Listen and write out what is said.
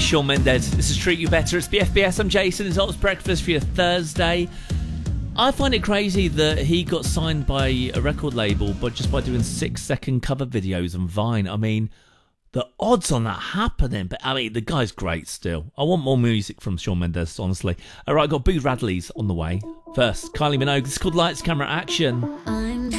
It's Shawn Mendes. This is Treat You Better. It's BFBS. I'm Jason. It's Ops Breakfast for your Thursday. I find it crazy that he got signed by a record label but just by doing 6-second cover videos on Vine. I mean, the odds on that happening. But I mean, the guy's great still. I want more music from Shawn Mendes, honestly. All right, I've got Boo Radley's on the way. First, Kylie Minogue. This is called Lights, Camera, Action. I'm